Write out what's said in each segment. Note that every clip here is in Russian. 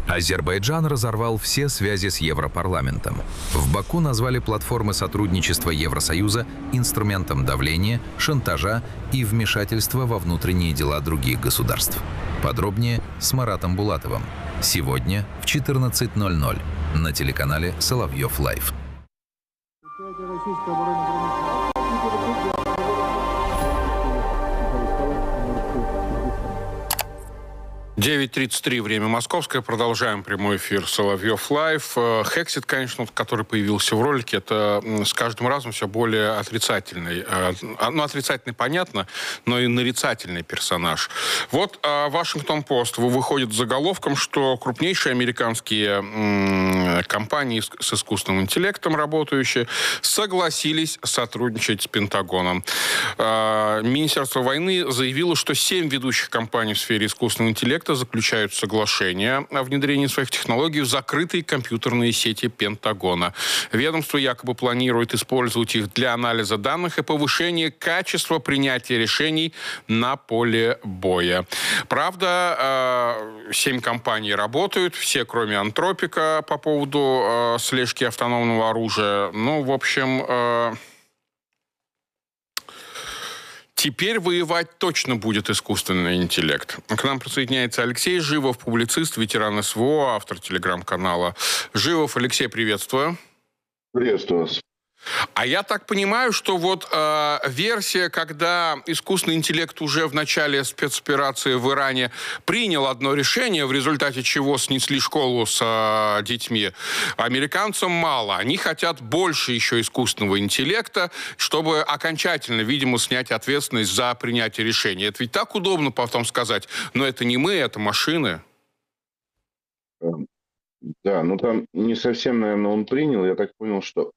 Азербайджан разорвал все связи с Европарламентом. В Баку назвали платформы сотрудничества Евросоюза инструментом давления, шантажа и вмешательства во внутренние дела других государств. Подробнее с Маратом Булатовым. Сегодня в 14:00 на телеканале Соловьев Лайв. 9:33, время московское. Продолжаем прямой эфир Соловьев Лайв. Хексит, конечно, который появился в ролике, это с каждым разом все более отрицательный. Ну, отрицательный, понятно, но и нарицательный персонаж. Вот Вашингтон-Пост выходит с заголовком, что крупнейшие американские компании с искусственным интеллектом работающие согласились сотрудничать с Пентагоном. Министерство войны заявило, что 7 ведущих компаний в сфере искусственного интеллекта заключают соглашение о внедрении своих технологий в закрытые компьютерные сети Пентагона. Ведомство якобы планирует использовать их для анализа данных и повышения качества принятия решений на поле боя. Правда, 7 компаний работают, все кроме Антропика по поводу слежки автономного оружия. Ну, в общем... Теперь воевать точно будет искусственный интеллект. К нам присоединяется Алексей Живов, публицист, ветеран СВО, автор телеграм-канала Живов. Алексей, приветствую. Приветствую вас. А я так понимаю, что вот версия, когда искусственный интеллект уже в начале спецоперации в Иране принял одно решение, в результате чего снесли школу с детьми, американцам мало. Они хотят больше еще искусственного интеллекта, чтобы окончательно, видимо, снять ответственность за принятие решений. Это ведь так удобно потом сказать, но это не мы, это машины. Да, ну там не совсем, наверное, он принял. Я так понял, что...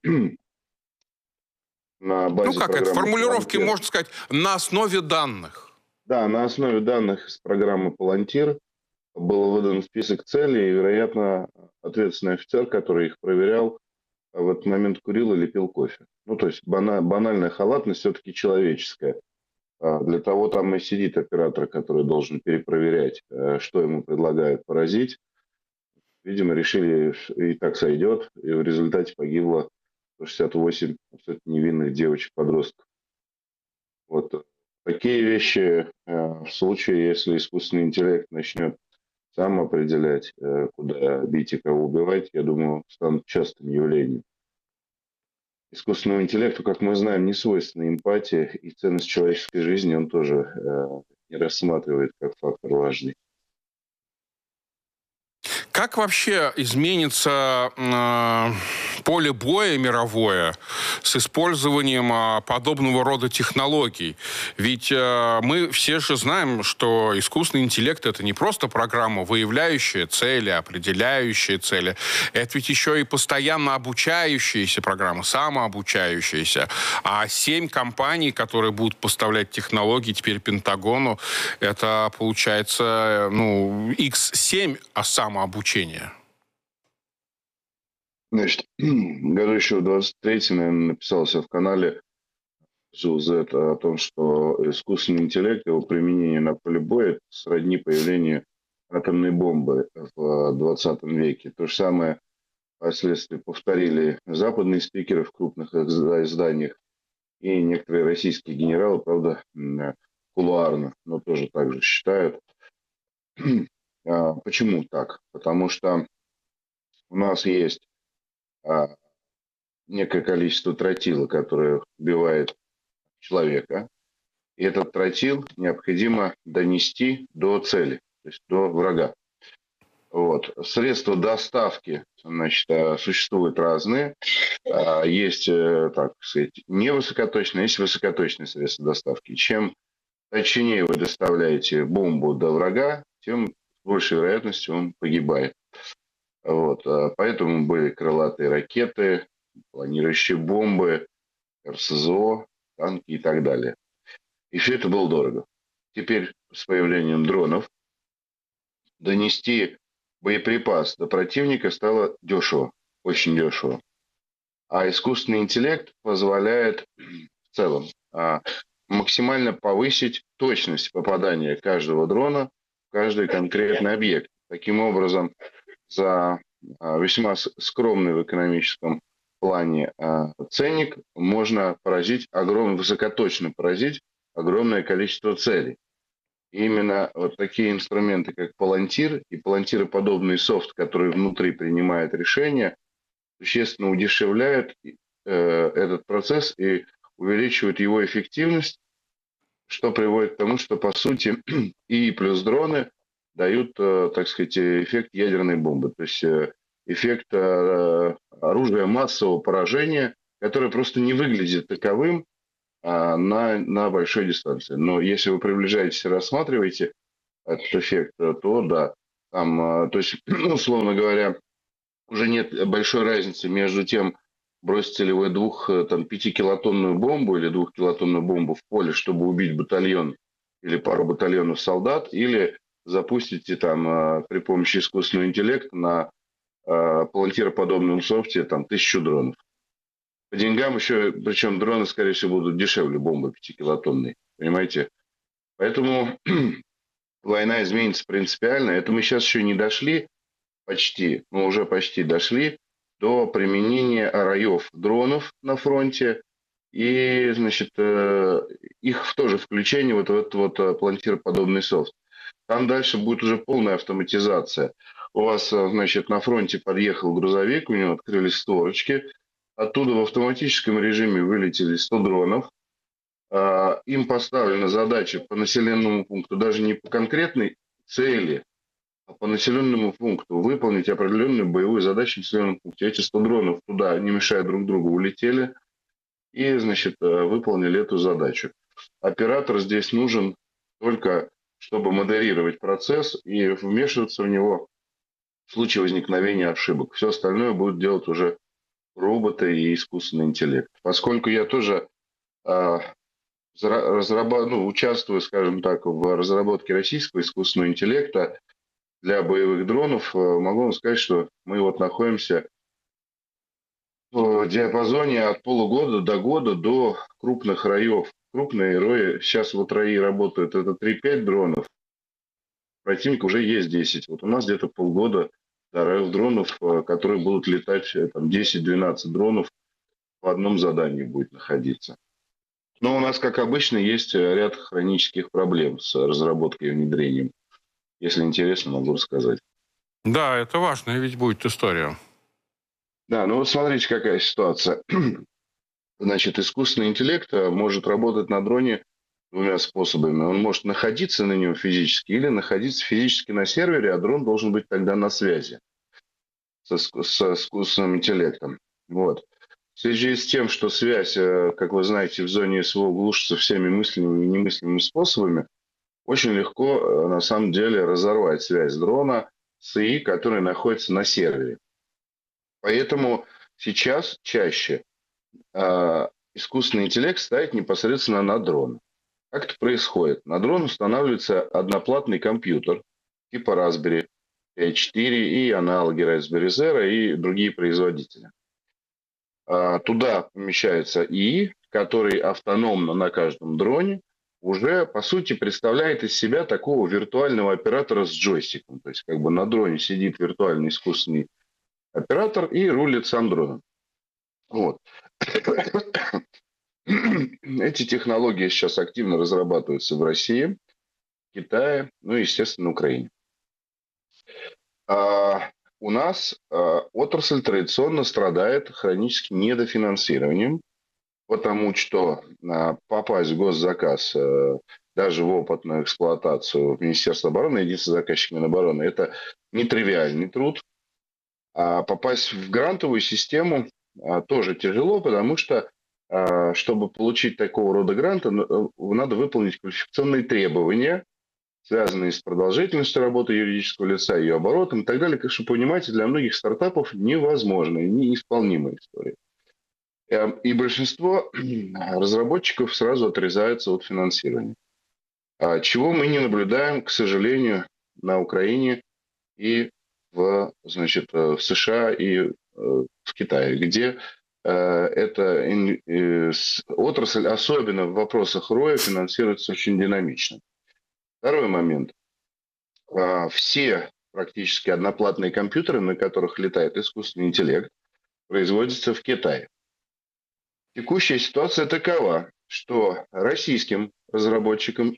На базе ну как это, формулировки, можно сказать, на основе данных. Да, на основе данных из программы «Палантир» был выдан список целей, и, вероятно, ответственный офицер, который их проверял, в этот момент курил или пил кофе. Ну, то есть банальная халатность все-таки человеческая. Для того там и сидит оператор, который должен перепроверять, что ему предлагают поразить. Видимо, решили, и так сойдет, и в результате погибло 68 абсолютно невинных девочек-подростков. Вот такие вещи в случае, если искусственный интеллект начнет сам определять, куда бить и кого убивать, я думаю, станут частым явлением. Искусственному интеллекту, как мы знаем, не свойственна эмпатия, и ценность человеческой жизни он тоже не рассматривает как фактор важный. Как вообще изменится поле боя мировое с использованием подобного рода технологий? Ведь мы все же знаем, что искусственный интеллект — это не просто программа, выявляющая цели, определяющая цели. Это ведь еще и постоянно обучающаяся программа, самообучающаяся. А 7 компаний, которые будут поставлять технологии теперь Пентагону, это получается, X7 самообучения. Значит, году еще в 23-м, наверное, написался в канале Z о том, что искусственный интеллект, его применение на поле боя сродни появлению атомной бомбы в 20 веке. То же самое впоследствии повторили западные спикеры в крупных изданиях и некоторые российские генералы, правда, кулуарно, но тоже так же считают. Почему так? Потому что у нас есть некое количество тротила, которое убивает человека. И этот тротил необходимо донести до цели, то есть до врага. Вот. Средства доставки, значит, существуют разные. Есть, так сказать, невысокоточные, есть высокоточные средства доставки. Чем точнее вы доставляете бомбу до врага, тем с большей вероятностью он погибает. Вот. Поэтому были крылатые ракеты, планирующие бомбы, РСЗО, танки и так далее. И все это было дорого. Теперь с появлением дронов донести боеприпас до противника стало дешево, очень дешево. А искусственный интеллект позволяет в целом максимально повысить точность попадания каждого дрона в каждый конкретный объект. Таким образом, за весьма скромный в экономическом плане ценник можно поразить высокоточно поразить огромное количество целей. И именно вот такие инструменты, как Palantir и Palantir-подобный софт, который внутри принимает решения, существенно удешевляют этот процесс и увеличивают его эффективность, что приводит к тому, что, по сути, и плюс дроны дают, так сказать, эффект ядерной бомбы. То есть эффект оружия массового поражения, которое просто не выглядит таковым на большой дистанции. Но если вы приближаетесь и рассматриваете этот эффект, то да. Там, то есть, условно говоря, уже нет большой разницы между тем, бросите ли вы 5-килотонную бомбу или 2-килотонную бомбу в поле, чтобы убить батальон или пару батальонов солдат, или запустите там при помощи искусственного интеллекта на палантироподобном софте там 1000 дронов. По деньгам еще, причем дроны, скорее всего, будут дешевле бомбы 5-килотонной. Понимаете? Поэтому война изменится принципиально. Это мы сейчас еще не дошли почти, но уже почти дошли до применения раев дронов на фронте и, значит, их тоже включение вот в этот вот плантироподобный софт. Там дальше будет уже полная автоматизация. У вас, значит, на фронте подъехал грузовик, у него открылись створочки, оттуда в автоматическом режиме вылетели 100 дронов. Им поставлена задача по населенному пункту, даже не по конкретной цели, а по населенному пункту выполнить определенную боевую задачу в населенном пункте. Эти 100 дронов туда, не мешая друг другу, улетели и, значит, выполнили эту задачу. Оператор здесь нужен только, чтобы модерировать процесс и вмешиваться в него в случае возникновения ошибок. Все остальное будут делать уже роботы и искусственный интеллект. Поскольку я тоже участвую, скажем так, в разработке российского искусственного интеллекта для боевых дронов, могу вам сказать, что мы вот находимся в диапазоне от полугода до года до крупных раев. Крупные рои, сейчас вот раи работают, это 3-5 дронов, противник уже есть 10. Вот у нас где-то полгода до раев дронов, которые будут летать, там 10-12 дронов в одном задании будет находиться. Но у нас, как обычно, есть ряд хронических проблем с разработкой и внедрением. Если интересно, могу рассказать. Да, это важная ведь будет история. Да, ну вот смотрите, какая ситуация. Значит, искусственный интеллект может работать на дроне двумя способами. Он может находиться на нем физически или находиться физически на сервере, а дрон должен быть тогда на связи с искусственным интеллектом. Вот. В связи с тем, что связь, как вы знаете, в зоне СВО глушится всеми мыслимыми и немыслимыми способами, очень легко, на самом деле, разорвать связь дрона с ИИ, который находится на сервере. Поэтому сейчас чаще искусственный интеллект ставит непосредственно на дрон. Как это происходит? На дрон устанавливается одноплатный компьютер типа Raspberry Pi 4 и аналоги Raspberry Zero и другие производители. Туда помещается ИИ, который автономно на каждом дроне уже, по сути, представляет из себя такого виртуального оператора с джойстиком. То есть, как бы на дроне сидит виртуальный искусственный оператор и рулит сам дроном. Вот. Эти технологии сейчас активно разрабатываются в России, Китае, ну и, естественно, на Украине. У нас отрасль традиционно страдает хроническим недофинансированием, потому что попасть в госзаказ даже в опытную эксплуатацию в Министерство обороны, единственный заказчик Минобороны, это нетривиальный труд. А попасть в грантовую систему тоже тяжело, потому что, чтобы получить такого рода гранты, надо выполнить квалификационные требования, связанные с продолжительностью работы юридического лица, ее оборотом и так далее. Конечно, понимаете, для многих стартапов невозможная, неисполнимая история. И большинство разработчиков сразу отрезаются от финансирования. Чего мы не наблюдаем, к сожалению, на Украине и в США и в Китае, где эта отрасль, особенно в вопросах роя, финансируется очень динамично. Второй момент. Все практически одноплатные компьютеры, на которых летает искусственный интеллект, производятся в Китае. Текущая ситуация такова, что российским разработчикам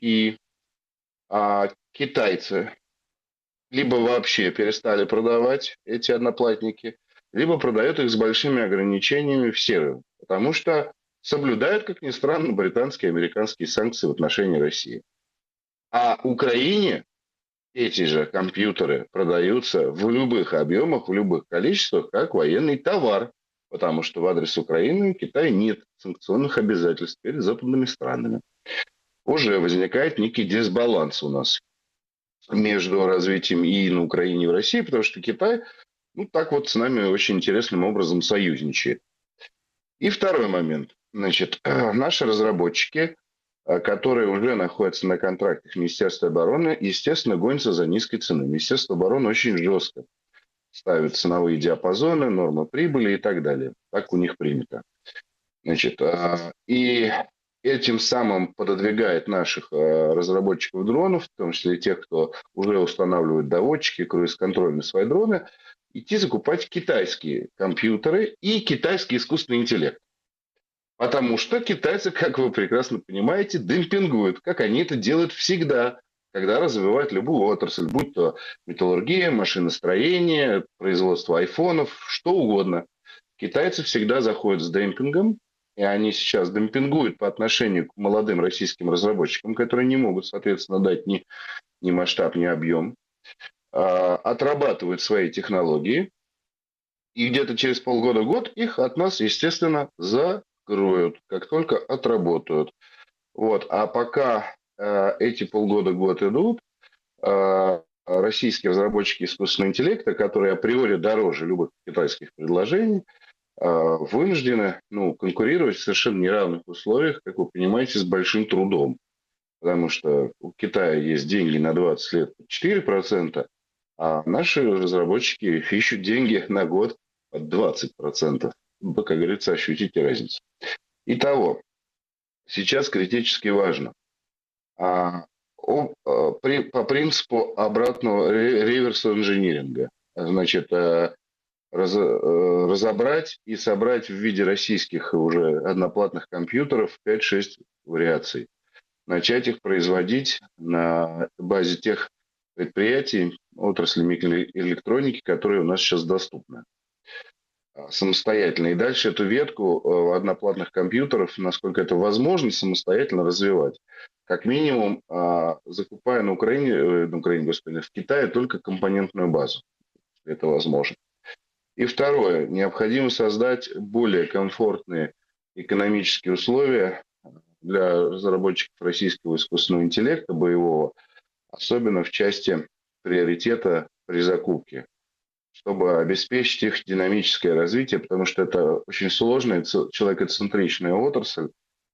китайцы либо вообще перестали продавать эти одноплатники, либо продают их с большими ограничениями в серую, потому что соблюдают, как ни странно, британские и американские санкции в отношении России. А Украине эти же компьютеры продаются в любых объемах, в любых количествах, как военный товар, потому что в адрес Украины у Китая нет санкционных обязательств перед западными странами. Уже возникает некий дисбаланс у нас между развитием и на Украине, и в России, потому что Китай, так вот с нами очень интересным образом союзничает. И второй момент. Значит, наши разработчики, которые уже находятся на контрактах Министерства обороны, естественно, гонятся за низкой ценой. Министерство обороны очень жестко ставит ценовые диапазоны, нормы прибыли и так далее. Так у них принято. Значит, и этим самым пододвигает наших разработчиков дронов, в том числе и тех, кто уже устанавливает доводчики, круиз-контроль на свои дроны, идти закупать китайские компьютеры и китайский искусственный интеллект. Потому что китайцы, как вы прекрасно понимаете, демпингуют, как они это делают всегда, когда развивают любую отрасль, будь то металлургия, машиностроение, производство айфонов, что угодно. Китайцы всегда заходят с демпингом, и они сейчас демпингуют по отношению к молодым российским разработчикам, которые не могут, соответственно, дать ни масштаб, ни объем, отрабатывают свои технологии, и где-то через полгода-год их от нас, естественно, закроют, как только отработают. Вот. А пока эти полгода-год идут, российские разработчики искусственного интеллекта, которые априори дороже любых китайских предложений, вынуждены конкурировать в совершенно неравных условиях, как вы понимаете, с большим трудом. Потому что у Китая есть деньги на 20 лет 4%, а наши разработчики ищут деньги на год под 20%. Вы, как говорится, ощутите разницу. Итого, сейчас критически важно. По принципу обратного реверса инжиниринга. Значит, разобрать и собрать в виде российских уже одноплатных компьютеров 5-6 вариаций. Начать их производить на базе тех предприятий, отрасли микроэлектроники, которые у нас сейчас доступны. Самостоятельно. И дальше эту ветку одноплатных компьютеров, насколько это возможно, самостоятельно развивать. Как минимум, закупая в Китае только компонентную базу. Это возможно. И второе. Необходимо создать более комфортные экономические условия для разработчиков российского искусственного интеллекта боевого, особенно в части приоритета при закупке, чтобы обеспечить их динамическое развитие, потому что это очень сложная человекоцентричная отрасль,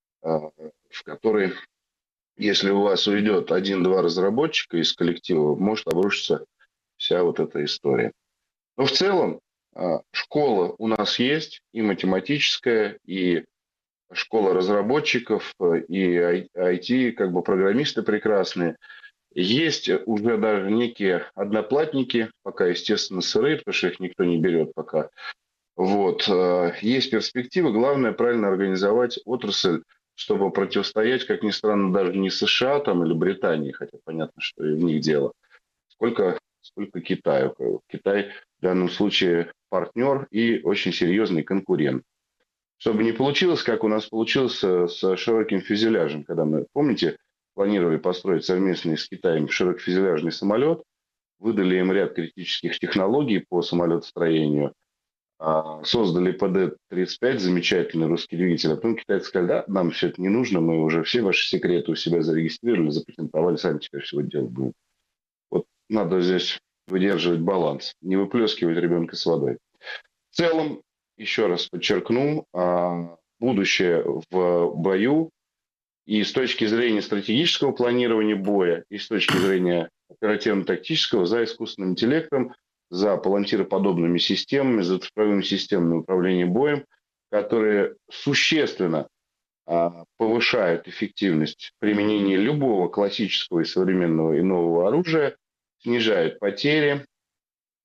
в которой, если у вас уйдет 1-2 разработчика из коллектива, может обрушиться вся вот эта история. Но в целом школа у нас есть, и математическая, и школа разработчиков, и IT, программисты прекрасные. Есть уже даже некие одноплатники, пока, естественно, сырые, потому что их никто не берет пока. Вот. Есть перспективы. Главное правильно организовать отрасль, чтобы противостоять, как ни странно, даже не США или Британии, хотя понятно, что и в них дело, сколько Китаю. Китай в данном случае партнер и очень серьезный конкурент. Чтобы не получилось, как у нас получилось с широким фюзеляжем, когда мы, помните, планировали построить совместный с Китаем широкофюзеляжный самолет, выдали им ряд критических технологий по самолетостроению, создали ПД-35, замечательный русский двигатель, а потом китайцы сказали, да, нам все это не нужно, мы уже все ваши секреты у себя зарегистрировали, запатентовали, сами теперь всего делать будем. Вот надо здесь выдерживать баланс, не выплескивать ребенка с водой. В целом, еще раз подчеркну, будущее в бою и с точки зрения стратегического планирования боя, и с точки зрения оперативно-тактического за искусственным интеллектом, за палантироподобными системами, за цифровыми системами управления боем, которые существенно повышают эффективность применения любого классического и современного и нового оружия, снижают потери,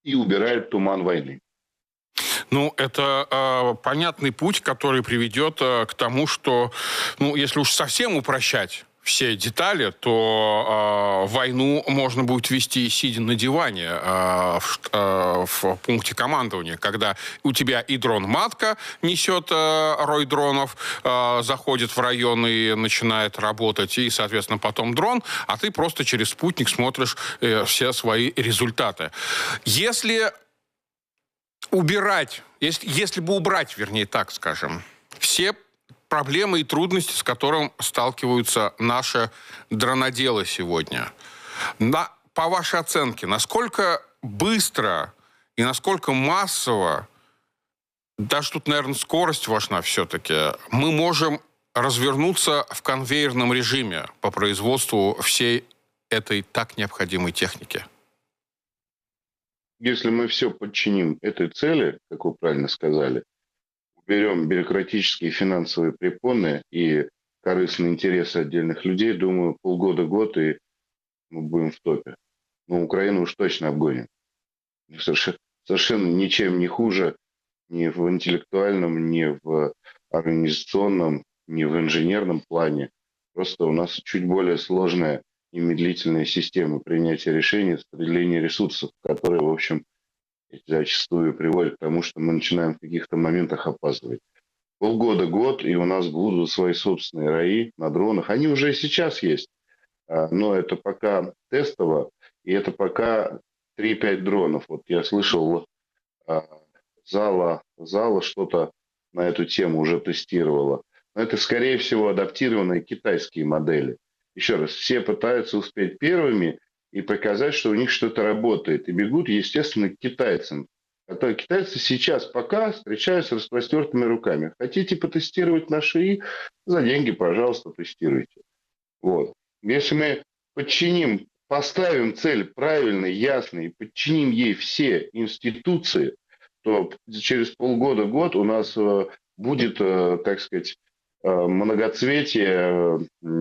и убирает туман войны. Ну, это понятный путь, который приведет к тому, что, ну, если уж совсем упрощать все детали, то войну можно будет вести, сидя на диване в пункте командования, когда у тебя и дрон-матка несет рой дронов, заходит в район и начинает работать, и, соответственно, потом дрон, а ты просто через спутник смотришь все свои результаты. Если бы убрать, вернее, так скажем, все проблемы и трудности, с которыми сталкиваются наши дроноделы сегодня. По вашей оценке, насколько быстро и насколько массово, даже тут, наверное, скорость важна все-таки, мы можем развернуться в конвейерном режиме по производству всей этой так необходимой техники? Если мы все подчиним этой цели, как вы правильно сказали, берем бюрократические финансовые препоны и корыстные интересы отдельных людей, думаю, полгода-год, и мы будем в топе. Но Украину уж точно обгоним. Совершенно ничем не хуже ни в интеллектуальном, ни в организационном, ни в инженерном плане. Просто у нас чуть более сложная и медлительная система принятия решений, распределения ресурсов, которые, в общем, зачастую приводит к тому, что мы начинаем в каких-то моментах опаздывать. Полгода-год, и у нас будут свои собственные РАИ на дронах. Они уже и сейчас есть, но это пока тестово, и это пока 3-5 дронов. Вот я слышал, зала что-то на эту тему уже тестировала. Но это, скорее всего, адаптированные китайские модели. Еще раз, все пытаются успеть первыми и показать, что у них что-то работает. И бегут, естественно, к китайцам. Китайцы сейчас пока встречаются с распростертыми руками. Хотите потестировать наши ИИ? За деньги, пожалуйста, тестируйте. Вот. Если мы поставим цель правильной, ясной, и подчиним ей все институции, то через полгода-год у нас будет, так сказать, многоцветие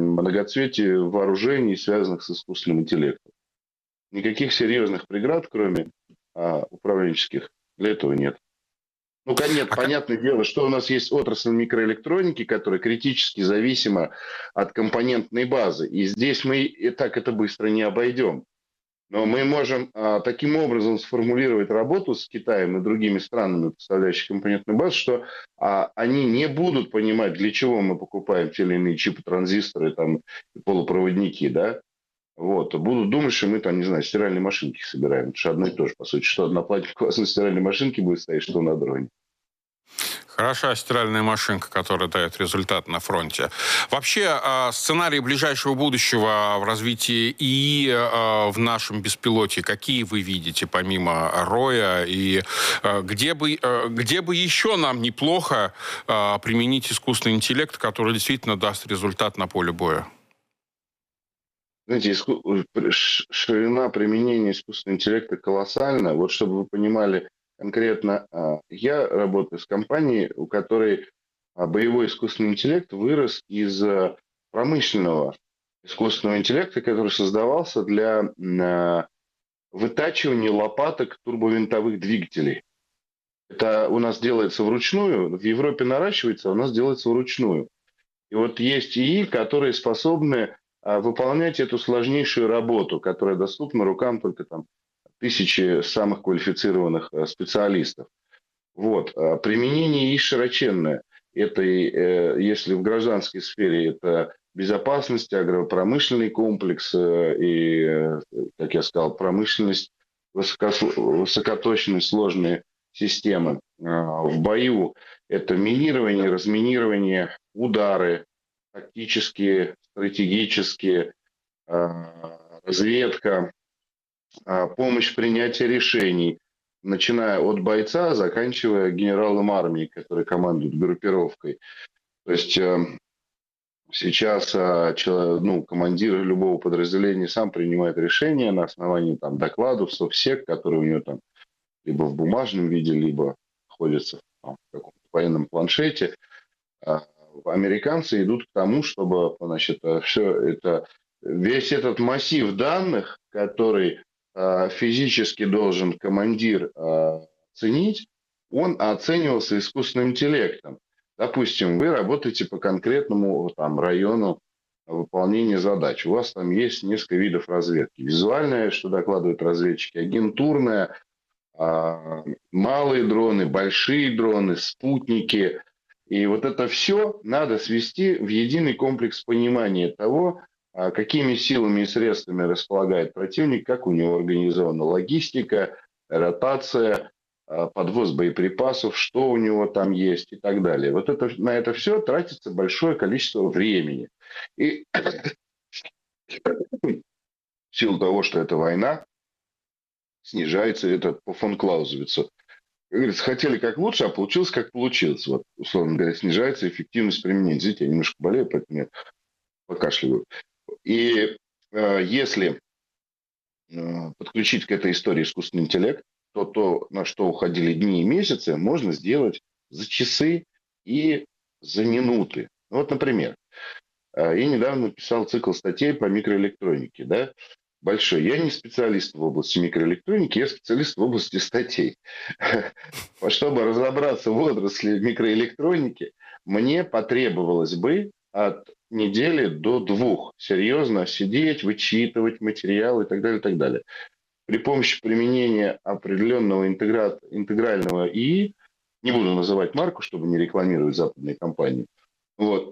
вооружений, связанных с искусственным интеллектом. Никаких серьезных преград, кроме управленческих, для этого нет. Ну, конечно, понятное дело, что у нас есть отрасль микроэлектроники, которая критически зависима от компонентной базы. И здесь мы и так это быстро не обойдем. Но мы можем таким образом сформулировать работу с Китаем и другими странами, поставляющими компонентную базу, что они не будут понимать, для чего мы покупаем те или иные чипы, транзисторы, там, полупроводники, да. Вот. Будут думать, что мы там, не знаю, стиральные машинки собираем. Это же одно и то же, по сути. Что на платье классной стиральной машинки будет стоять, что на дроне. Хороша стиральная машинка, которая дает результат на фронте. Вообще, сценарии ближайшего будущего в развитии ИИ в нашем беспилоте, какие вы видите, помимо Роя? И где бы еще нам неплохо применить искусственный интеллект, который действительно даст результат на поле боя? Знаете, ширина применения искусственного интеллекта колоссальна. Вот чтобы вы понимали, конкретно я работаю с компанией, у которой боевой искусственный интеллект вырос из промышленного искусственного интеллекта, который создавался для вытачивания лопаток турбовинтовых двигателей. Это у нас делается вручную, в Европе наращивается, а у нас делается вручную. И вот есть ИИ, которые способны выполнять эту сложнейшую работу, которая доступна рукам только там тысячи самых квалифицированных специалистов. Вот. Применение ИИ широченное. Это, если в гражданской сфере, это безопасность, агропромышленный комплекс и, как я сказал, промышленность, высокоточные сложные системы. В бою это минирование, разминирование, удары, тактические, стратегические, разведка, помощь в принятии решений, начиная от бойца, заканчивая генералом армии, который командует группировкой. То есть сейчас командир любого подразделения сам принимает решение на основании там, докладов, совсек, которые у него там либо в бумажном виде, либо находятся в каком-то военном планшете. Американцы идут к тому, чтобы, значит, весь этот массив данных, который физически должен командир ценить, он оценивался искусственным интеллектом. Допустим, вы работаете по конкретному там, району выполнения задач. У вас там есть несколько видов разведки. Визуальная, что докладывают разведчики, агентурная, малые дроны, большие дроны, спутники. И вот это все надо свести в единый комплекс понимания того, какими силами и средствами располагает противник, как у него организована логистика, ротация, подвоз боеприпасов, что у него там есть и так далее. Вот это, на это все тратится большое количество времени. И в силу того, что это война, снижается это по фон Клаузевицу. Говорится, хотели как лучше, а получилось как получилось. Вот, условно говоря, снижается эффективность применения. Видите, я немножко болею, поэтому я покашливаю. И если подключить к этой истории искусственный интеллект, то, на что уходили дни и месяцы, можно сделать за часы и за минуты. Вот, например, я недавно писал цикл статей по микроэлектронике, да, большой. Я не специалист в области микроэлектроники, я специалист в области статей. Чтобы разобраться в отрасли микроэлектроники, мне потребовалось бы от недели до 2 серьезно сидеть, вычитывать материалы и так далее, и так далее. При помощи применения определенного интегрального ИИ, не буду называть марку, чтобы не рекламировать западные компании, вот,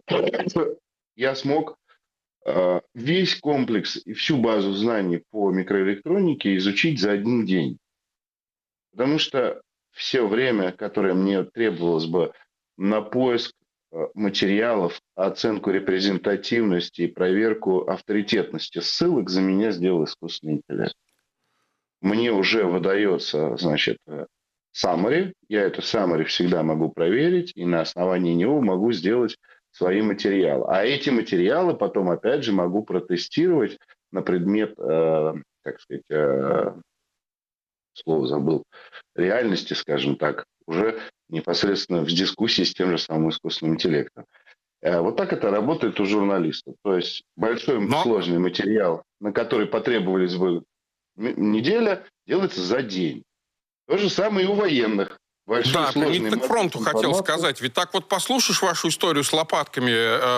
я смог весь комплекс и всю базу знаний по микроэлектронике изучить за 1 день. Потому что все время, которое мне требовалось бы на поиск материалов, оценку репрезентативности и проверку авторитетности ссылок, за меня сделал искусственный интеллект. Мне уже выдается, значит, summary. Я это summary всегда могу проверить, и на основании него могу сделать свои материалы. А эти материалы потом, опять же, могу протестировать на предмет, как сказать, слово забыл, реальности, скажем так, уже непосредственно в дискуссии с тем же самым искусственным интеллектом. Вот так это работает у журналистов. То есть большой сложный материал, на который потребовались бы неделя, делается за день. То же самое и у военных. Да, к фронту хотел сказать. Ведь так вот послушаешь вашу историю с лопатками,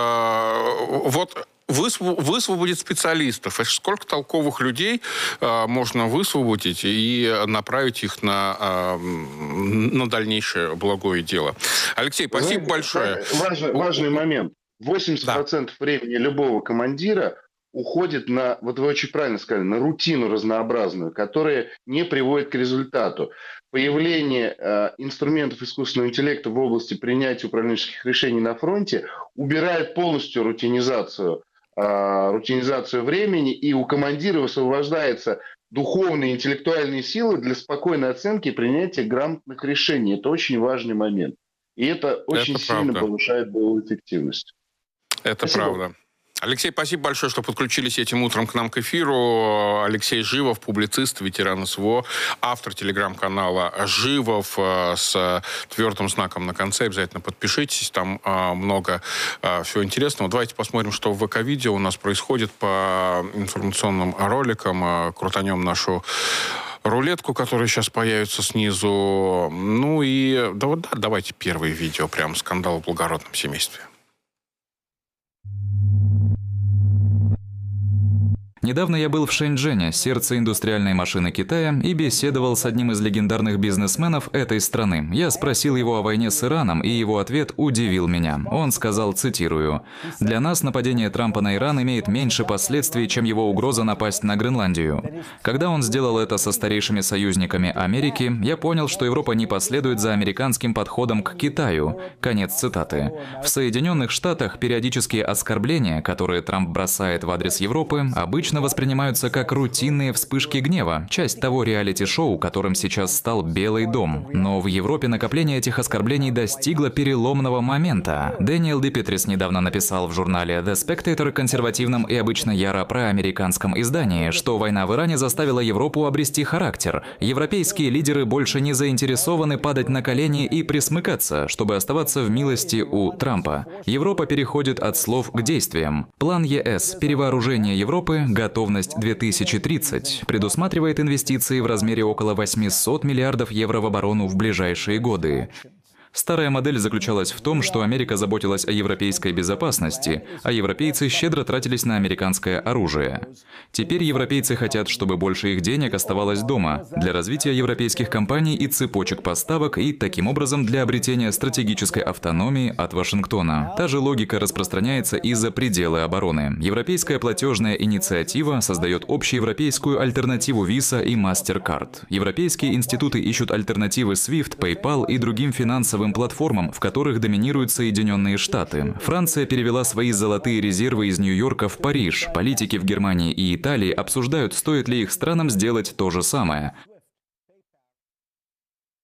вот высвободить специалистов. Это сколько толковых людей можно высвободить и направить их на дальнейшее благое дело. Алексей, спасибо большое. Важный момент. 80% времени любого командира уходит на, вот вы очень правильно сказали, на рутину разнообразную, которая не приводит к результату. Появление инструментов искусственного интеллекта в области принятия управленческих решений на фронте убирает полностью рутинизацию времени, и у командира высвобождается духовные, интеллектуальные силы для спокойной оценки и принятия грамотных решений. Это очень важный момент. И это очень сильно повышает боевую эффективность. Это правда. Алексей, спасибо большое, что подключились этим утром к нам к эфиру. Алексей Живов, публицист, ветеран СВО, автор телеграм-канала «Живов» с твердым знаком на конце. Обязательно подпишитесь, там много всего интересного. Давайте посмотрим, что в ВК-видео у нас происходит по информационным роликам. Крутанем нашу рулетку, которая сейчас появится снизу. Ну и давайте первое видео, прям скандал в благородном семействе. Недавно я был в Шэньчжэне, сердце индустриальной машины Китая, и беседовал с одним из легендарных бизнесменов этой страны. Я спросил его о войне с Ираном, и его ответ удивил меня. Он сказал, цитирую, «Для нас нападение Трампа на Иран имеет меньше последствий, чем его угроза напасть на Гренландию». Когда он сделал это со старейшими союзниками Америки, я понял, что Европа не последует за американским подходом к Китаю. Конец цитаты. В Соединенных Штатах периодические оскорбления, которые Трамп бросает в адрес Европы, обычно воспринимаются как рутинные вспышки гнева, часть того реалити-шоу, которым сейчас стал Белый дом. Но в Европе накопление этих оскорблений достигло переломного момента. Дэниел Дипетрис недавно написал в журнале The Spectator, консервативном и обычно яро проамериканском издании, что война в Иране заставила Европу обрести характер. Европейские лидеры больше не заинтересованы падать на колени и присмыкаться, чтобы оставаться в милости у Трампа. Европа переходит от слов к действиям. План ЕС, перевооружение Европы, «Готовность 2030» предусматривает инвестиции в размере около 800 миллиардов евро в оборону в ближайшие годы. Старая модель заключалась в том, что Америка заботилась о европейской безопасности, а европейцы щедро тратились на американское оружие. Теперь европейцы хотят, чтобы больше их денег оставалось дома, для развития европейских компаний и цепочек поставок, и, таким образом, для обретения стратегической автономии от Вашингтона. Та же логика распространяется и за пределы обороны. Европейская платежная инициатива создает общеевропейскую альтернативу Visa и MasterCard. Европейские институты ищут альтернативы SWIFT, PayPal и другим финансовым платформам, в которых доминируют Соединенные Штаты. Франция перевела свои золотые резервы из Нью-Йорка в Париж. Политики в Германии и Италии обсуждают, стоит ли их странам сделать то же самое.